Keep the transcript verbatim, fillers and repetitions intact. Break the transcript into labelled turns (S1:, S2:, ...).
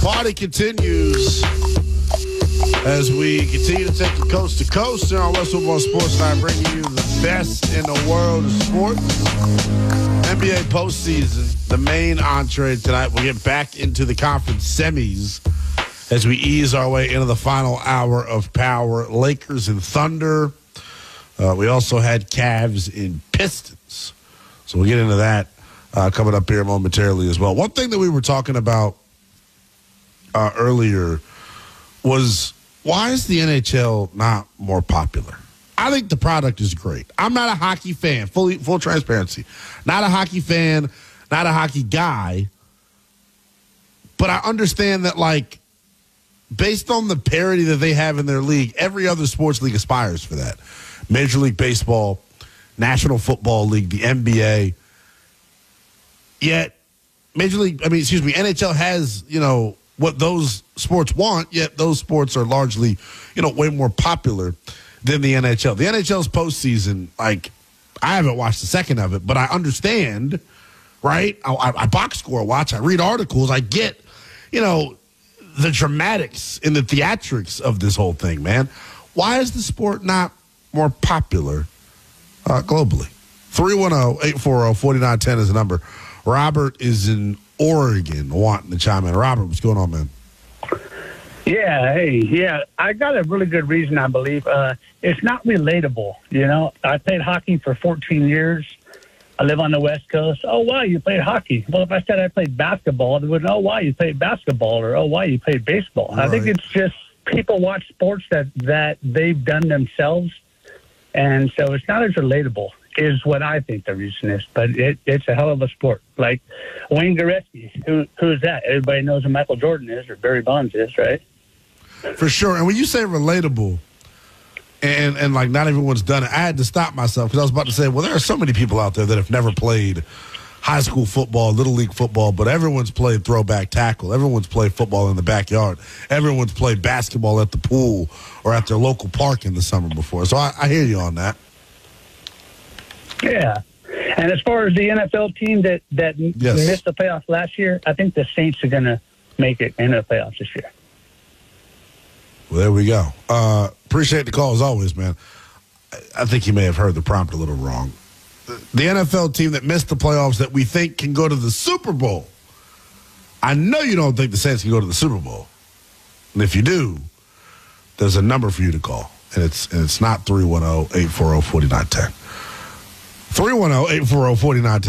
S1: Party continues as we continue to take you coast to coast here on West Football Sports Night, bringing you the best in the world of sports. N B A postseason, the main entree tonight. We'll get back into the conference semis as we ease our way into the final hour of power. Lakers and Thunder. Uh, we also had Cavs and Pistons. So we'll get into that uh, coming up here momentarily as well. One thing that we were talking about uh, earlier was, why is the N H L not more popular? I think the product is great. I'm not a hockey fan, fully full transparency. Not a hockey fan, not a hockey guy. But I understand that, like, based on the parity that they have in their league, every other sports league aspires for that. Major League Baseball, National Football League, the N B A. Yet, Major League, I mean, excuse me, N H L has, you know, what those sports want, yet those sports are largely, you know, way more popular than the N H L. The N H L's postseason, like, I haven't watched a second of it, but I understand, right? I, I, I box score watch, I read articles, I get, you know, the dramatics and the theatrics of this whole thing, man. Why is the sport not more popular uh, globally? three one zero, eight four zero, four nine one zero is the number. Robert is in Oregon wanting to chime in. Robert, what's going on, man?
S2: Yeah, hey, yeah. I got a really good reason, I believe. Uh, it's not relatable, you know. I played hockey for fourteen years. I live on the West Coast. Oh, wow, you played hockey. Well, if I said I played basketball, they would know, oh, why you played basketball, or, oh, why you played baseball. Right. I think it's just people watch sports that, that they've done themselves, and so it's not as relatable is what I think the reason is. But it, it's a hell of a sport. Like Wayne Gretzky, who who's that? Everybody knows who Michael Jordan is or Barry Bonds is, right?
S1: For sure. And when you say relatable, and, and like not everyone's done it, I had to stop myself because I was about to say, well, there are so many people out there that have never played high school football, little league football, but everyone's played throwback tackle. Everyone's played football in the backyard. Everyone's played basketball at the pool or at their local park in the summer before. So I, I hear you on that.
S2: Yeah. And as far as the N F L team that, that
S1: yes.
S2: missed the playoffs last year, I think the Saints are going to make it in the playoffs this year.
S1: Well, there we go. Uh, appreciate the call as always, man. I think you may have heard the prompt a little wrong. The N F L team that missed the playoffs that we think can go to the Super Bowl. I know you don't think the Saints can go to the Super Bowl. And if you do, there's a number for you to call. And it's and it's not three one zero, eight four zero, four nine one zero. three one zero, eight four zero, four nine one zero.